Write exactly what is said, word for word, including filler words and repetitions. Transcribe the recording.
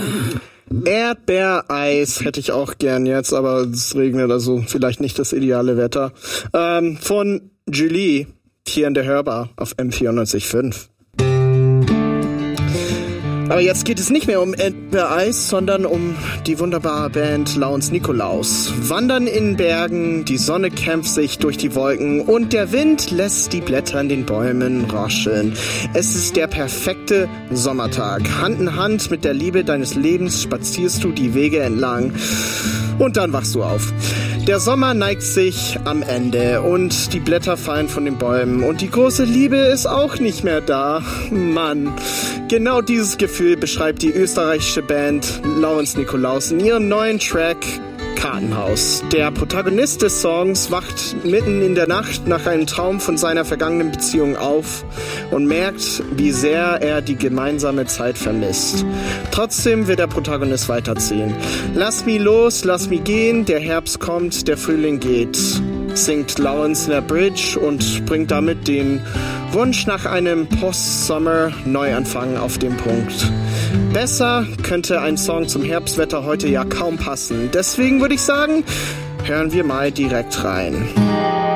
Erdbeereis hätte ich auch gern jetzt, aber es regnet, also vielleicht nicht das ideale Wetter. Ähm, von Julie, hier in der Hörbar auf M vierundneunzig Komma fünf. Aber jetzt geht es nicht mehr um Erdbeereis, sondern um die wunderbare Band Launz Nikolaus. Wandern in Bergen, die Sonne kämpft sich durch die Wolken und der Wind lässt die Blätter in den Bäumen rascheln. Es ist der perfekte Sommertag. Hand in Hand mit der Liebe deines Lebens spazierst du die Wege entlang und dann wachst du auf. Der Sommer neigt sich am Ende und die Blätter fallen von den Bäumen und die große Liebe ist auch nicht mehr da. Mann, genau dieses Gefühl beschreibt die österreichische Band Launz Nikolaus in ihrem neuen Track Kartenhaus. Der Protagonist des Songs wacht mitten in der Nacht nach einem Traum von seiner vergangenen Beziehung auf und merkt, wie sehr er die gemeinsame Zeit vermisst. Trotzdem will der Protagonist weiterziehen. Lass mich los, lass mich gehen, der Herbst kommt, der Frühling geht, singt Launz in der Bridge und bringt damit den Wunsch nach einem Post-Summer-Neuanfang auf den Punkt. Besser könnte ein Song zum Herbstwetter heute ja kaum passen. Deswegen würde ich sagen, hören wir mal direkt rein.